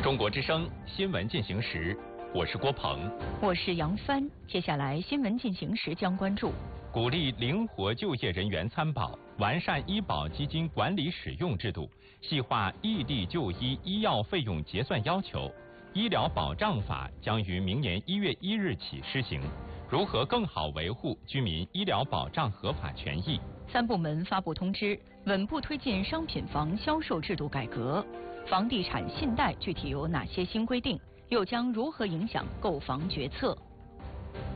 中国之声新闻进行时，我是郭鹏， 我是杨帆。接下来新闻进行时将关注： 鼓励灵活就业人员参保，完善医保基金管理使用制度，细化异地就医医药费用结算要求。医疗保障法将于明年1月1日起施行，如何更好维护居民医疗保障合法权益 ？3部门发布通知，稳步推进商品房销售制度改革。房地产信贷具体有哪些新规定？又将如何影响购房决策？